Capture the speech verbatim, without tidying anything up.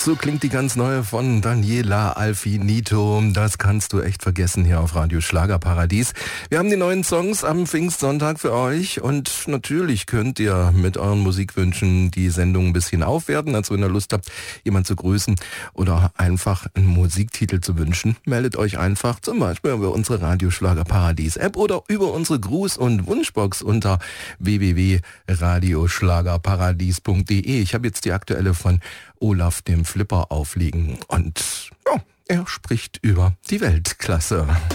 So klingt die ganz neue von Daniela Alfinito. Das kannst du echt vergessen hier auf Radio Schlagerparadies. Wir haben die neuen Songs am Pfingstsonntag für euch und natürlich könnt ihr mit euren Musikwünschen die Sendung ein bisschen aufwerten. Also wenn ihr Lust habt, jemanden zu grüßen oder einfach einen Musiktitel zu wünschen, meldet euch einfach zum Beispiel über unsere Radio Schlagerparadies App oder über unsere Gruß- und Wunschbox unter w w w punkt radio schlagerparadies punkt d e. Ich habe jetzt die aktuelle von Olaf dem Flipper aufliegen und ja, er spricht über die Weltklasse.